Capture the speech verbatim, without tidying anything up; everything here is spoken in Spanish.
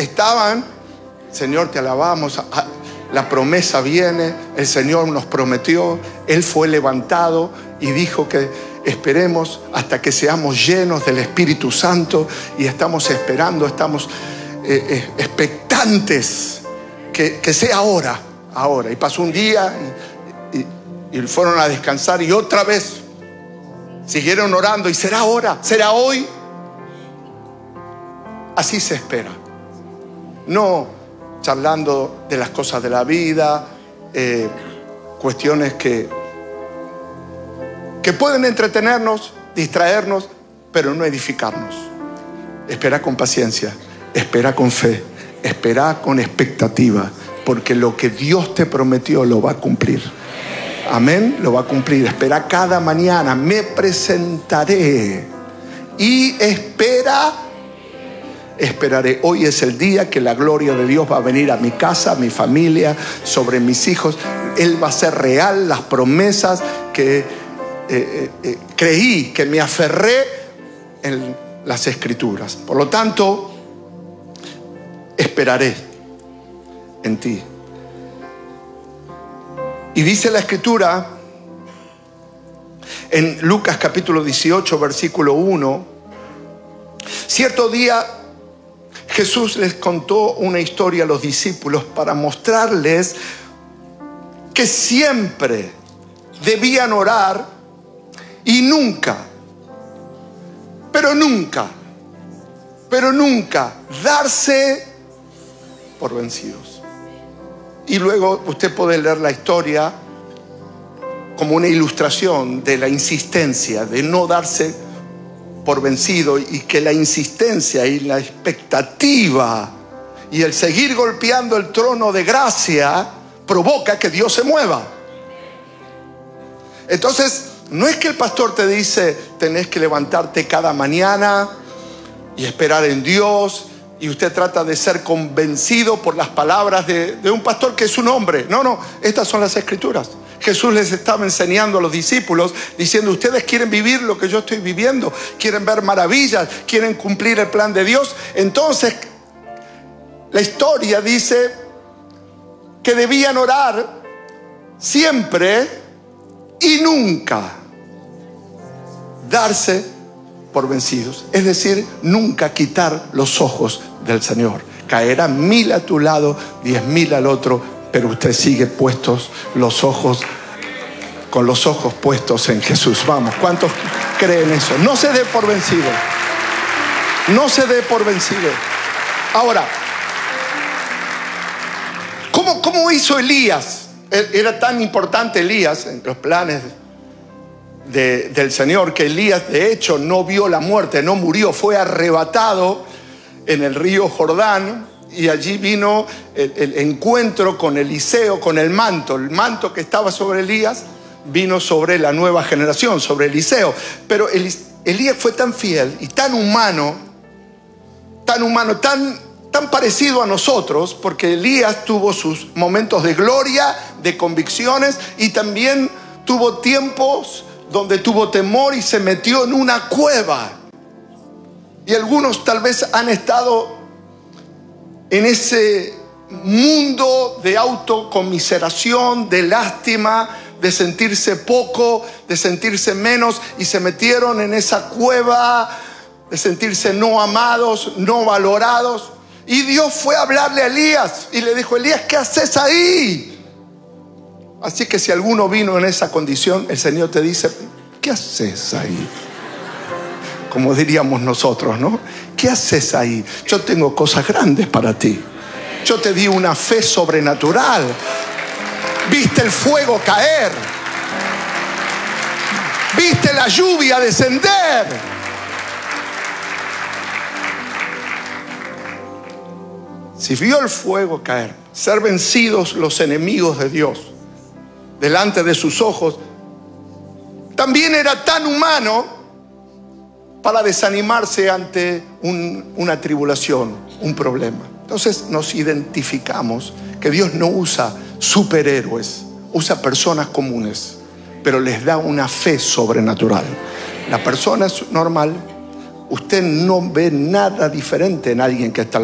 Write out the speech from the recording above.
estaban, Señor, te alabamos, la promesa viene, el Señor nos prometió, Él fue levantado y dijo que esperemos hasta que seamos llenos del Espíritu Santo, y estamos esperando, estamos eh, eh, expectantes que, que sea ahora, ahora. Y pasó un día y, y, y fueron a descansar, y otra vez siguieron orando, y será ahora, será hoy. Así se espera, no charlando de las cosas de la vida, eh, cuestiones que, que pueden entretenernos, distraernos, pero no edificarnos. Espera con paciencia, espera con fe, espera con expectativa, porque lo que Dios te prometió lo va a cumplir. Amén, lo va a cumplir. Espera cada mañana, me presentaré y espera. Esperaré. Hoy es el día que la gloria de Dios va a venir a mi casa, a mi familia, sobre mis hijos. Él va a ser real, las promesas que eh, eh, eh, creí, que me aferré en las Escrituras. Por lo tanto, esperaré en ti. Y dice la Escritura en Lucas capítulo dieciocho, versículo uno: cierto día Jesús les contó una historia a los discípulos para mostrarles que siempre debían orar y nunca, pero nunca, pero nunca darse por vencidos. Y luego usted puede leer la historia como una ilustración de la insistencia, de no darse por vencido, y que la insistencia y la expectativa y el seguir golpeando el trono de gracia provoca que Dios se mueva. Entonces, no es que el pastor te dice tenés que levantarte cada mañana y esperar en Dios, y usted trata de ser convencido por las palabras de, de un pastor que es un hombre. No, no, estas son las Escrituras. Jesús les estaba enseñando a los discípulos, diciendo: ustedes quieren vivir lo que yo estoy viviendo, quieren ver maravillas, quieren cumplir el plan de Dios. Entonces, la historia dice que debían orar siempre y nunca darse por vencidos. Es decir, nunca quitar los ojos del Señor. Caerán mil a tu lado, diez mil al otro, pero usted sigue puestos los ojos, con los ojos puestos en Jesús. Vamos, ¿cuántos creen eso? No se dé por vencido. No se dé por vencido. Ahora, ¿cómo, cómo hizo Elías? Era tan importante Elías en los planes de, del Señor, que Elías de hecho no vio la muerte, no murió, fue arrebatado en el río Jordán. Y allí vino el, el encuentro con Eliseo, con el manto. El manto que estaba sobre Elías vino sobre la nueva generación, sobre Eliseo. Pero Elías fue tan fiel y tan humano, tan humano, tan, tan parecido a nosotros, porque Elías tuvo sus momentos de gloria, de convicciones, y también tuvo tiempos donde tuvo temor y se metió en una cueva. Y algunos tal vez han estado en ese mundo de autocomiseración, de lástima, de sentirse poco, de sentirse menos, y se metieron en esa cueva de sentirse no amados, no valorados. Y Dios fue a hablarle a Elías y le dijo: Elías, ¿qué haces ahí? Así que si alguno vino en esa condición, el Señor te dice: ¿qué haces ahí? Como diríamos nosotros, ¿no? ¿Qué haces ahí? Yo tengo cosas grandes para ti. Yo te di una fe sobrenatural. Viste el fuego caer. Viste la lluvia descender. Si vio el fuego caer, ser vencidos los enemigos de Dios delante de sus ojos, también era tan humano para desanimarse ante un, una tribulación, un problema. Entonces nos identificamos que Dios no usa superhéroes, usa personas comunes, pero les da una fe sobrenatural. La persona es normal, usted no ve nada diferente en alguien que está al